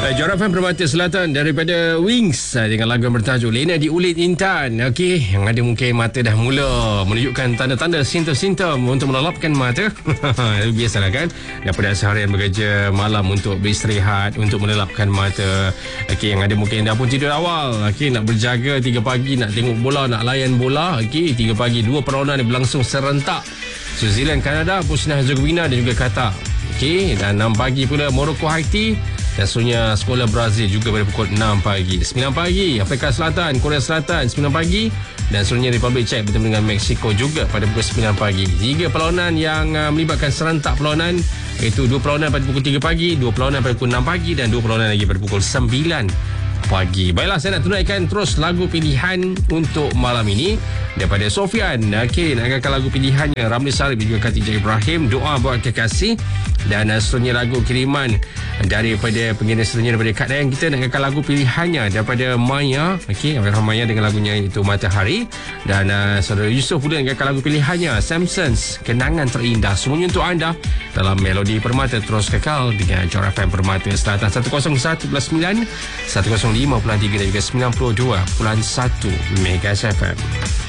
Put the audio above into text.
Jora FM Permata Selatan daripada Wings dengan lagu yang bertajuk Lena di Ulit Intan. Okey, yang ada mungkin mata dah mula menunjukkan tanda-tanda simptom-simptom untuk melelapkan mata. Biasalah kan, daripada seharian bekerja malam untuk beristirahat, untuk melelapkan mata. Okey, yang ada mungkin dah pun tidur awal. Okey, nak berjaga 3 pagi, nak tengok bola, nak layan bola. Okey, 3 pagi 2 perlawanan berlangsung serentak. New Zealand, Kanada, Bosnia Herzegovina dan juga Qatar. Okey, dan 6 pagi pula Morocco, Haiti. Dan seterusnya sekolah Brazil juga pada pukul 6 pagi. 9 pagi Afrika Selatan, Korea Selatan 9 pagi. Dan seterusnya Republik Czech bertemu dengan Mexico juga pada pukul 9 pagi. 3 perlawanan yang melibatkan serentak perlawanan, iaitu 2 perlawanan pada pukul 3 pagi, 2 perlawanan pada pukul 6 pagi dan 2 perlawanan lagi pada pukul 9 pagi. Baiklah, saya nak tunaikan terus lagu pilihan untuk malam ini daripada Sofian. Okey, nak angkat lagu pilihannya Ramli Sarip dan juga Khatijah Ibrahim, Doa Buat Kekasih. Dan seterusnya lagu kiriman daripada pengguna seterusnya daripada Kak Dayang. Kita nak angkat lagu pilihannya daripada Maya. Okey, Maya dengan lagunya itu Matahari. Dan saudara Yusof pula nak angkat lagu pilihannya Samsons, Kenangan Terindah. Semuanya untuk anda dalam Melodi Permata. Terus kekal dengan Jora FM Permata Selatan 101.9, 105.3 dan juga 92.1 Mega FM.